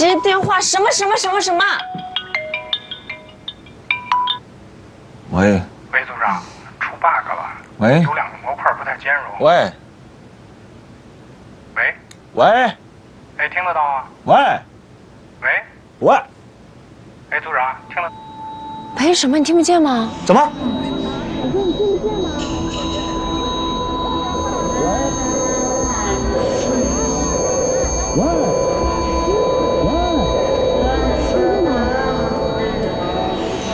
接电话什么？ 喂， 喂，组长，出 bug 了。 喂， 有两个模块不太兼容。 喂， 喂， 喂， 哎，听得到吗？ 喂， 喂， 喂， 哎，组长，听得。 喂，什么？你听不见吗？ 怎么？ 我说你听不见吗？